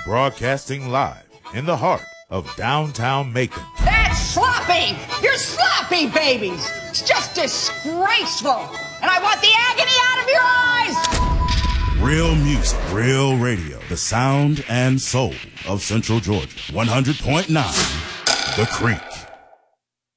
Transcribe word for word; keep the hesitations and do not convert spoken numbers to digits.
Broadcasting live in the heart of downtown Macon. That's sloppy! You're sloppy babies! It's just disgraceful! And I want the agony out of your eyes! Real music, real radio, the sound and soul of Central Georgia. one hundred point nine The Creek.